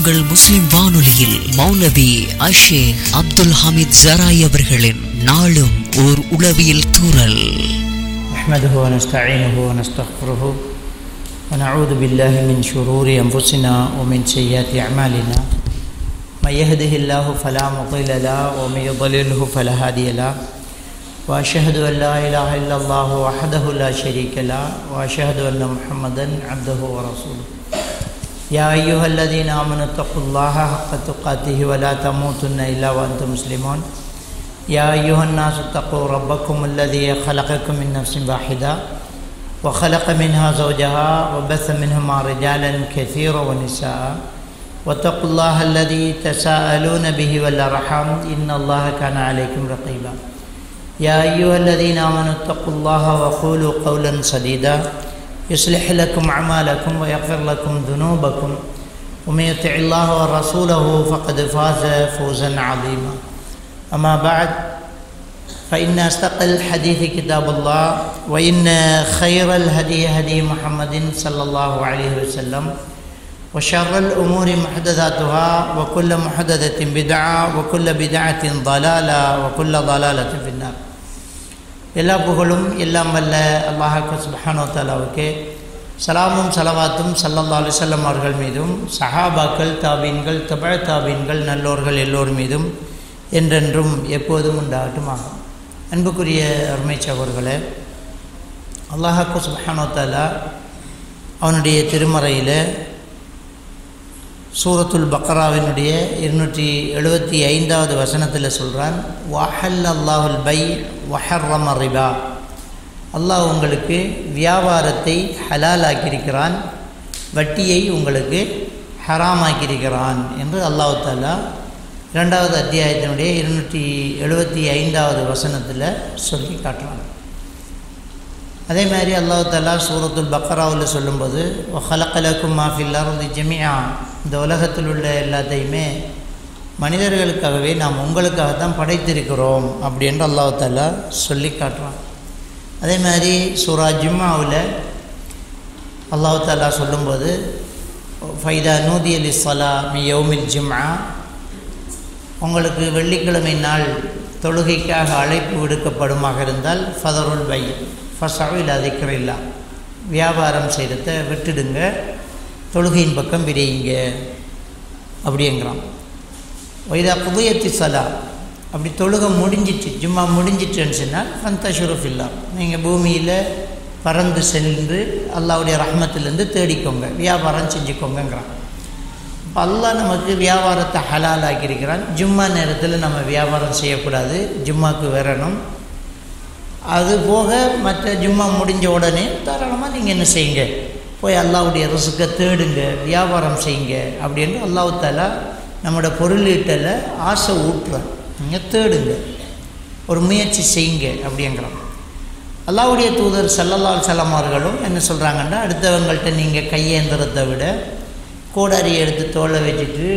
உங்கள் முஸ்லிம் வானொலியில் மௌலவி அஷேக் அப்துல் ஹமீத் ஜராய் அவர்களின் நாளும் ஓர் உளவியல் தூறல். நஹ்மதுஹு வ நஸ்தஈனுஹு வ நஸ்தக்ஃபிருஹு வ நஊது பில்லாஹி மின் ஷுரூரி அன்ஃபுஸினா வ மின் ஸய்யிஆத்தி அஅமாலினா மன் யஹ்திஹில்லாஹு ஃபலா முضில்ல லஹு வ மன் யுضللஹு ஃபலா ஹாதிய லஹு வ அஷ்ஹது அன் லா இலாஹா இல்லல்லாஹு வஹ்தஹு லா ஷரீக லஹு வ அஷ்ஹது அன்ன முஹம்மதன் அப்துஹு வ ரசூலுஹு. யா அய்யுஹல்லதீன ஆமனு தக்குல்லாஹ ஹக்க துகாத்திஹி வ லா தமூதுன்ன இல்லா வ அன்தும் முஸ்லிமூன். يا أيها الناس اتقوا ربكم الذي خلقكم من نفس واحدة وخلق منها زوجها وبث منهما رجالا كثيرا ونساء واتقوا الله الذي تساءلون به والأرحام إن الله كان عليكم رقيبا. يا أيها الذين آمنوا اتقوا الله وقولوا قولا سديدا يصلح لكم أعمالكم ويغفر لكم ذنوبكم ومن يطع الله ورسوله فقد فاز فوزا عظيما. أما بعد فإن أصدق الحديث كتاب الله وإن خير الهدي هدي محمد صلى الله عليه وسلم وشر الأمور محدثاتها وكل محدثة بدعة وكل بدعة ضلالة وكل ضلالة في النار. எல்லா புகழும் எல்லாம் வல்ல அல்லாஹ் சுப்ஹானஹு வ தஆலாவுக்கே சலாமும் சலவாத்தும் ஸல்லல்லாஹு அலைஹி வஸல்லம் அவர்கள் மீதும் சஹாபாக்கள் தாபீன்கள் தபஅ தாபீன்கள் நல்லோர்கள் எல்லோர் மீதும் என்றென்றும் எப்போதும் உண்டாகட்டுமாக. அன்புக்குரிய அருமை சகோதரர்களே, அல்லாஹ் சுப்ஹானஹு வ தஆலா அவனுடைய திருமறையில் சூரத்துல் பக்ராவினுடைய 275வது வசனத்தில் சொல்கிறான், வஹல்லல்லாஹுல் பை வஹர்ரம ரிபா. அல்லாஹ் உங்களுக்கு வியாபாரத்தை ஹலாலாக்கியிருக்கிறான், வட்டியை உங்களுக்கு ஹராமாக்கியிருக்கிறான் என்று அல்லாஹ் தஆலா 2வது அத்தியாயத்தினுடைய 275வது வசனத்தில் சொல்லி காட்டுறாங்க. அதே மாதிரி அல்லாஹ் தஆலா சூரத்துல் பக்ராவில் சொல்லும்போது வஹலக லக்கும் மா ஃபில் அர்தி ஜமீஆ, இந்த உலகத்தில் உள்ள எல்லாத்தையுமே மனிதர்களுக்காகவே நாம் உங்களுக்காகத்தான் படைத்திருக்கிறோம் அப்படின்ற அல்லாஹ் தஆலா சொல்லி காட்டுறான். அதே மாதிரி சூரா ஜும்ஆவில் அல்லாஹ் தஆலா சொல்லும்போது ஃபைதா நூதிய லிஸ்ஸலா மின் யௌமில் ஜும்ஆ, உங்களுக்கு வெள்ளிக்கிழமை நாள் தொழுகைக்காக அழைப்பு விடுக்கப்படுமாக இருந்தால் ஃபதருல் பை ஃபஸஉ இலா திக்ரில்லா, வியாபாரம் செய்கிறத விட்டுடுங்க, தொழுகையின் பக்கம் விரையுங்க அப்படிங்கிறான். வைதா குதியத்தி சலா, அப்படி தொழுகை முடிஞ்சிட்டு ஜும்மா முடிஞ்சிட்டுன்னு சொன்னால் ஃபந்தஷுரு ஃபில்லா, நீங்கள் பூமியில் பறந்து சென்று அல்லாஹ்வுடைய ரஹ்மத்திலேருந்து தேடிக்கோங்க, வியாபாரம் செஞ்சுக்கோங்கிறான். இப்போ அல்லாஹ் நமக்கு வியாபாரத்தை ஹலாலாக்கியிருக்கிறான். ஜும்மா நேரத்தில் நம்ம வியாபாரம் செய்யக்கூடாது, ஜும்மாவுக்கு வரணும். அதுபோக மற்ற ஜும்மா முடிஞ்ச உடனே தாராளமாக நீங்கள் என்ன செய்யுங்க, போய் அல்லாஹ்வுடைய ரிஸ்கை தேடுங்க, வியாபாரம் செய்யுங்க அப்படின்னு அல்லாஹ் தஆலா நம்மளோட பொருளீட்டலை ஆசை ஊட்டுறான். நீங்கள் தேடுங்க, ஒரு முயற்சி செய்யுங்க அப்படிங்கிறான். அல்லாஹ்வுடைய தூதர் ஸல்லல்லாஹு அலைஹி வஸல்லம் அவர்களும் என்ன சொல்கிறாங்கன்னா, அடுத்தவங்கள்ட்ட நீங்கள் கையேந்திரத்தை விட கோடாரியை எடுத்து தோலை வச்சுட்டு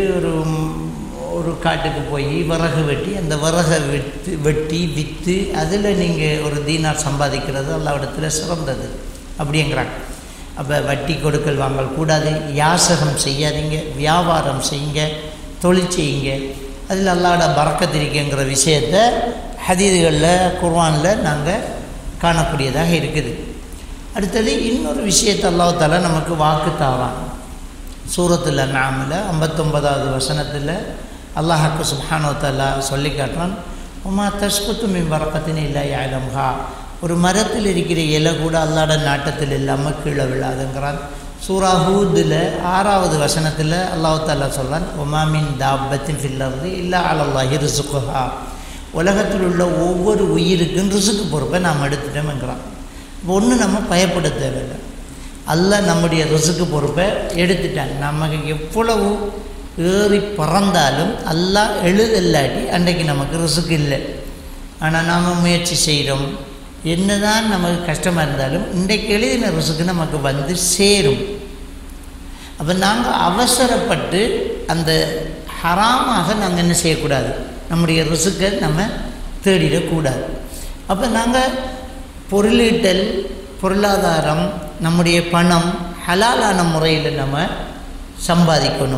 ஒரு காட்டுக்கு போய் விறகு வெட்டி அந்த விறகை வெட்டி விற்று அதில் நீங்கள் ஒரு தீனார் சம்பாதிக்கிறது அல்லாஹ்விடத்தில் சிறந்தது அப்படிங்கிறாங்க. அப்போ வட்டி கொடுக்கல் வாங்கல் கூடாது, யாசகம் செய்யாதீங்க, வியாபாரம் செய்யுங்க, தொழில் செய்யுங்க, அதில் அல்லாஹ்வோட பரக்கத் இருக்குங்கிற விஷயத்தை ஹதீதுகளில் குர்ஆனில் நாங்கள் காணக்கூடியதாக இருக்குது. அடுத்தது இன்னொரு விஷயத்தை அல்லாஹ் தஆலா நமக்கு வாக்கு தாரான். சூரத்துல் அன்ஆமில் 59வது வசனத்தில் அல்லாஹ் சுப்ஹானஹு வ தஆலா சொல்லி காட்டுறான், உமா தஸ்குத்து மின் வரக்கத்தின் இல்லா யஅலம்ஹா, ஒரு மரத்தில் இருக்கிற இலை கூட அல்லாஹ்வோட நாட்டத்தில் இல்லாமல் கீழே விழாதுங்கிறான். சூரா ஹூதில் 6வது வசனத்தில் அல்லாஹ் தஆலா சொல்கிறான், உமா மின் தாப்பத்தின் ஃபில் அர்தி இல்லா அலல்லாஹி ரிஸ்குஹா, உலகத்தில் உள்ள ஒவ்வொரு உயிருக்கும் ரிஸ்க்கு பொறுப்பை நாம் எடுத்துட்டோம்ங்கிறான். இப்போ ஒன்றும் நம்ம பயப்பட தேவையில்லை, அல்லாஹ் நம்முடைய ரிஸ்க்கு பொறுப்பை எடுத்துட்டான். நமக்கு எவ்வளவு ஏறி பறந்தாலும் அல்லாஹ் எழுதல்லாட்டி அன்றைக்கு நமக்கு ரிஸ்க்கு இல்லை. ஆனால் நாம் முயற்சி செய்கிறோம், என்ன தான் நமக்கு கஷ்டமாக இருந்தாலும் இன்றைக்கு எழுதின ரிஸ்க்கு நமக்கு வந்து சேரும். அப்போ நாங்கள் அவசரப்பட்டு அந்த ஹராமாக நாங்கள் என்ன செய்யக்கூடாது, நம்முடைய ரிஸ்க்கை நம்ம தேடிடக்கூடாது. அப்போ நாங்கள் பொருளீட்டல், பொருளாதாரம், நம்முடைய பணம் ஹலாலான முறையில் நம்ம சம்பாதிக்கணும்.